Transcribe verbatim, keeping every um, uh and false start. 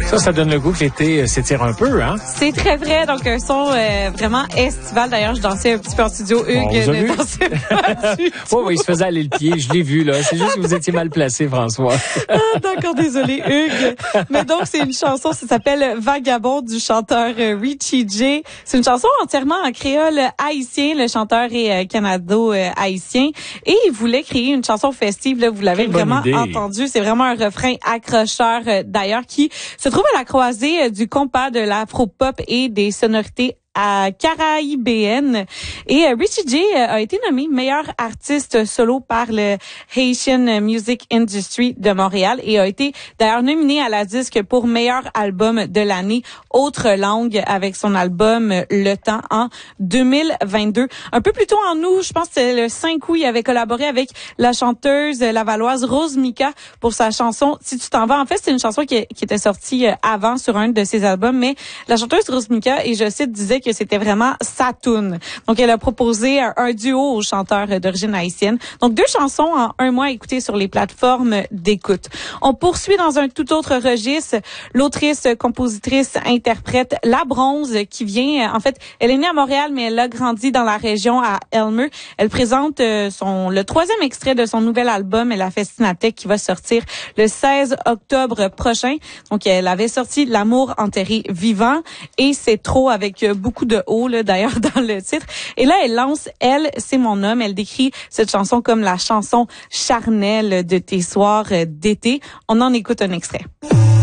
Ça, ça donne le goût que l'été s'étire un peu, hein? C'est très vrai. Donc, un son euh, vraiment estival. D'ailleurs, je dansais un petit peu en studio. Hugues bon, vous avez ne vu? dansait pas du tout. Oui, oui, il se faisait aller le pied. Je l'ai vu, là. C'est juste que vous étiez mal placé, François. Ah, d'accord, désolé, Hugues. Mais donc, c'est une chanson, ça s'appelle Vagabond du chanteur euh, Richie J. C'est une chanson entièrement en créole haïtien. Le chanteur est euh, canado-haïtien. Et il voulait créer une chanson festive. Là, vous l'avez Quelle vraiment bonne idée. entendu. C'est vraiment un refrain accrocheur, euh, d'ailleurs, qui se trouve à la croisée euh, du compas de l'afro-pop et des sonorités à caraïbéenne. Et euh, Richie J euh, a été nommé meilleur artiste solo par le Haitian Music Industry de Montréal et a été d'ailleurs nominé à la disque pour meilleur album de l'année autre langue avec son album Le Temps en deux mille vingt-deux. Un peu plus tôt en août, je pense que c'est le cinq août, il avait collaboré avec la chanteuse lavalloise Rose Mika pour sa chanson Si tu t'en vas. En fait, c'est une chanson qui, qui était sortie avant sur un de ses albums, mais la chanteuse Rose Mika, et je cite, disait que c'était vraiment sa toune. Donc, elle a proposé un, un duo aux chanteurs d'origine haïtienne. Donc, deux chansons en un mois écoutées sur les plateformes d'écoute. On poursuit dans un tout autre registre. L'autrice, compositrice, interprète La Bronze, qui vient, en fait, elle est née à Montréal, mais elle a grandi dans la région à Elmer. Elle présente son le troisième extrait de son nouvel album, La Festinatech, qui va sortir le seize octobre prochain. Donc, elle avait sorti L'amour enterré vivant et C'est trop avec beaucoup de haut, là, d'ailleurs, dans le titre. Et là, elle lance Elle, c'est mon homme. Elle décrit cette chanson comme la chanson charnelle de tes soirs d'été. On en écoute un extrait.